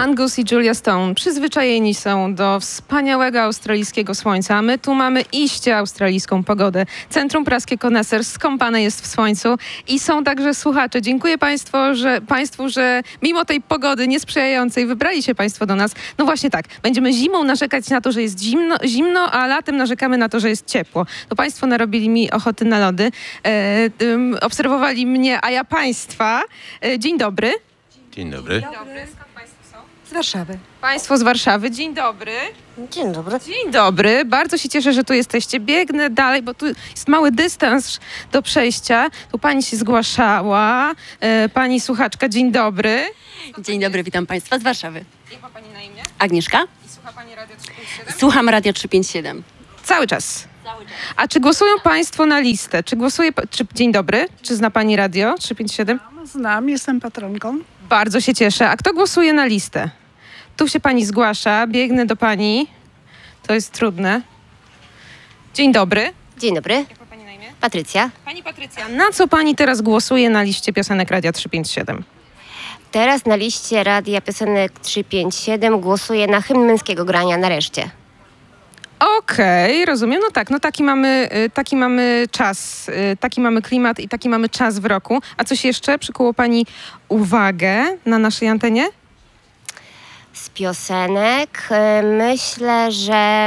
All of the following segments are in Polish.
Angus i Julia Stone przyzwyczajeni są do wspaniałego australijskiego słońca. My tu mamy iście australijską pogodę. Centrum Praskie Koneser skąpane jest w słońcu i są także słuchacze. Dziękuję Państwu, że mimo tej pogody niesprzyjającej wybrali się Państwo do nas. No właśnie tak, będziemy zimą narzekać na to, że jest zimno, a latem narzekamy na to, że jest ciepło. To Państwo narobili mi ochoty na lody. Obserwowali mnie, a ja Państwa. Dzień dobry. Dzień dobry. Dzień dobry. Skąd Państwo są? Z Warszawy. Państwo z Warszawy. Dzień dobry. Dzień dobry. Dzień dobry. Bardzo się cieszę, że tu jesteście. Biegnę dalej, bo tu jest mały dystans do przejścia. Tu pani się zgłaszała. Pani słuchaczka, dzień dobry. Dzień dobry, witam Państwa z Warszawy. Jak ma pani na imię? Agnieszka, I słucha pani Radio 357? słucham Radia 357. Cały czas. A czy głosują Państwo na listę? Dzień dobry. Czy zna pani Radio 357? Znam, jestem patronką. Bardzo się cieszę. A kto głosuje na listę? Tu się pani zgłasza. Biegnę do pani. To jest trudne. Dzień dobry. Dzień dobry, Jak ma pani na imię? Patrycja. Pani Patrycja, na co pani teraz głosuje na liście piosenek Radia 357? Teraz na liście Radia Piosenek 357 głosuję na hymn męskiego grania nareszcie. Okej, rozumiem. No tak, no taki mamy czas, taki mamy klimat i taki mamy czas w roku. A coś jeszcze przykuło pani uwagę na naszej antenie? Z piosenek myślę, że...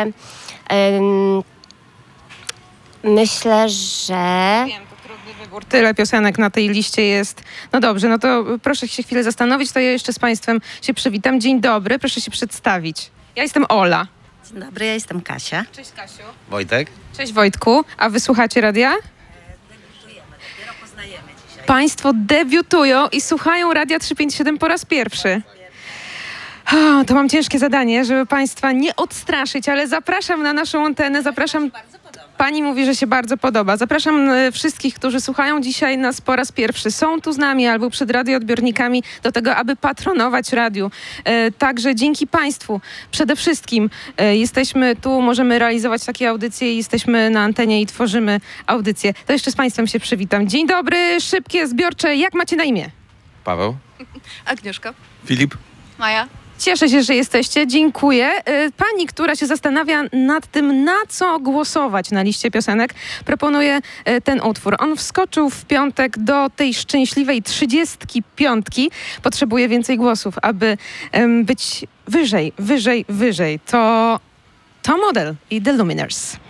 Wiem, to trudny wybór. Tyle piosenek na tej liście jest. No dobrze, no to proszę się chwilę zastanowić, to ja jeszcze z Państwem się przywitam. Dzień dobry, proszę się przedstawić. Ja jestem Ola. Dzień dobry, ja jestem Kasia. Cześć Kasiu. Wojtek? Cześć Wojtku. A wy słuchacie radia? Dopiero poznajemy dzisiaj. Państwo debiutują i słuchają Radia 357 po raz pierwszy. To mam ciężkie zadanie, żeby Państwa nie odstraszyć, ale zapraszam na naszą antenę, zapraszam... Pani mówi, że się bardzo podoba. Zapraszam wszystkich, którzy słuchają dzisiaj nas po raz pierwszy. Są tu z nami albo przed radioodbiornikami do tego, aby patronować radiu. Także dzięki Państwu przede wszystkim jesteśmy tu, możemy realizować takie audycje, jesteśmy na antenie i tworzymy audycje. To jeszcze z Państwem się przywitam. Dzień dobry, szybkie, zbiorcze. Jak macie na imię? Paweł? Agnieszka. Filip? Maja. Cieszę się, że jesteście. Dziękuję. Pani, która się zastanawia nad tym, na co głosować na liście piosenek, proponuje ten utwór. On wskoczył w piątek do tej szczęśliwej 35. Potrzebuje więcej głosów, aby być wyżej. To Model i The Lumineers.